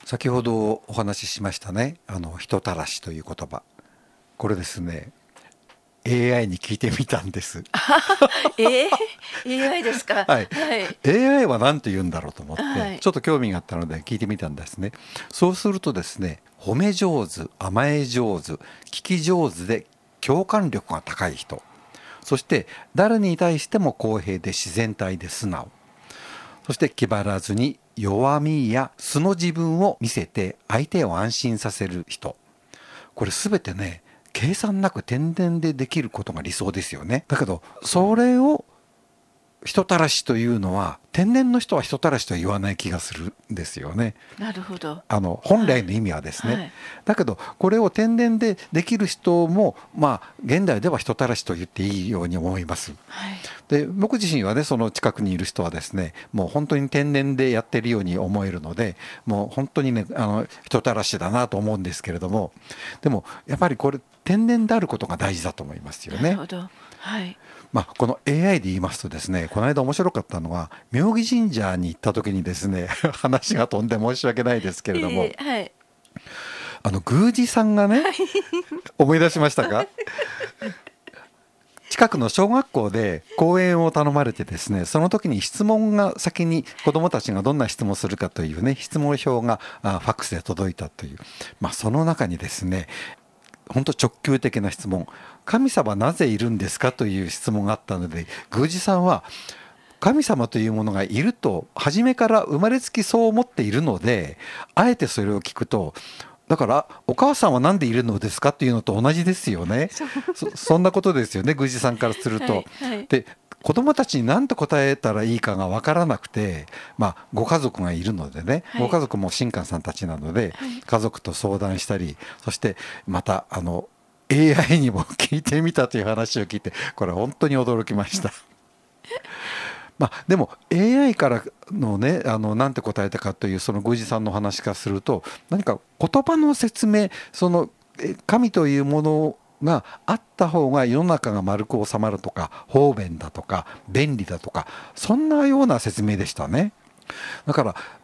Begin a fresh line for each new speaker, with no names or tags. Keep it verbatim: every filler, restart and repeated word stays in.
先ほどお話ししましたね、あの人たらしという言葉。これですね、エーアイ に聞いてみたんです。
えー、エーアイ ですか？
はい。
はい。
エーアイ は何て言うんだろうと思って
はい。
ちょっと興味があったので聞いてみたんですね。そうするとですね、褒め上手、甘え上手、聞き上手で共感力が高い人、そして誰に対しても公平で自然体で素直、そして気張らずに弱みや素の自分を見せて相手を安心させる人、これすべてね、計算なく天然でできることが理想ですよね。だけどそれを人たらしというのは、天然の人は人たらしとは言わない気がするんですよね。
なるほど。
あの本
はい。
来の意味はですね。
はい。
だけどこれを天然でできる人もまあ現代では人たらしと言っていいように思います。
はい。
で僕自身はね、その近くにいる人はですね、もう本当に天然でやってるように思えるので、もう本当にね、あの人たらしだなと思うんですけれども、でもやっぱりこれ天然であることが大事だと思いますよね。
なるほど。はい。
まあ、この エーアイ で言いますとですね、この間面白かったのは妙義神社に行った時にですね話が飛んで申し訳ないですけれども、
いえいえ、はい。
あの宮司さんがね、
はい。
思い出しましたか？近くの小学校で講演を頼まれてですね、その時に質問が先に子どもたちがどんな質問をするかというね、質問票があファックスで届いたという、まあ、その中にですね、本当直球的な質問、神様なぜいるんですかという質問があったので、宮司さんは神様というものがいると初めから生まれつきそう思っているので、あえてそれを聞くと、だからお母さんは何でいるのですかっていうのと同じですよね。
そう。
そそんなことですよね、宮司さんからすると。
はい。はい。
で子供たちに何と答えたらいいかが分からなくて、まあ、ご家族がいるのでね、
はい。
ご家族も新官さんたちなので
はい。
家族と相談したり、そしてまたあの エーアイ にも聞いてみたという話を聞いて、これ本当に驚きました。まあ、でも エーアイ からのね、あのなんて答えたかというその宮司さんの話からすると、何か言葉の説明、そのえ神というものがあった方が世の中が丸く収まるとか、方便だとか便利だとか、そんなような説明でしたね。だから